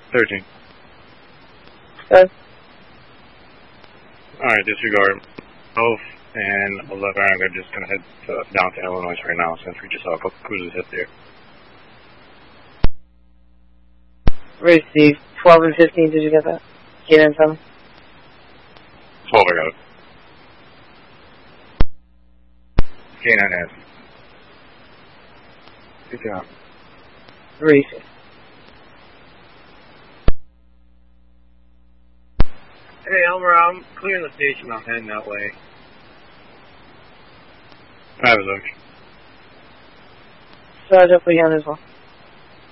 13. Good. Alright, disregard. Both and 11 are just going to head down to Illinois right now since we just saw a couple cruisers hit there. Receive. 12 and 15, did you get that? Get in from 12, I got it. K9 has. Good job. Receive. Hey, Elmer, I'm clearing the station. I'm heading that way. I have a look. Sarge up again as well.